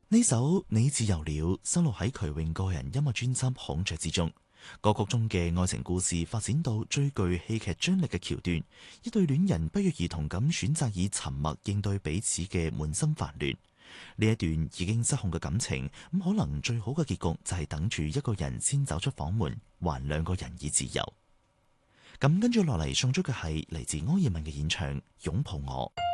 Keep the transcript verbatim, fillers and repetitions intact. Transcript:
呢首《你自由了》收錄喺渠榮個人音樂專輯《孔雀》之中。歌曲中嘅愛情故事發展到最具戲劇張力嘅橋段，一對戀人不約而同咁選擇以沉默應對彼此嘅滿心煩亂。呢一段已經失控嘅感情，咁可能最好嘅結局就係等住一個人先走出房門，還兩個人以自由。咁跟住落嚟送出嘅係嚟自柯爾文嘅演唱《擁抱我》。